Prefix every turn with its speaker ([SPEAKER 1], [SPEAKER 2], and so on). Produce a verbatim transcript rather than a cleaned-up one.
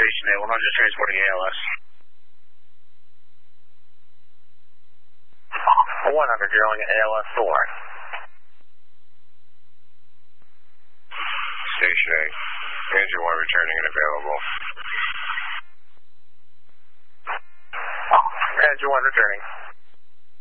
[SPEAKER 1] Station eight, one hundred transporting A L S. one hundred, you're on A L S four.
[SPEAKER 2] Station eight, engine one returning and available.
[SPEAKER 1] Engine one returning.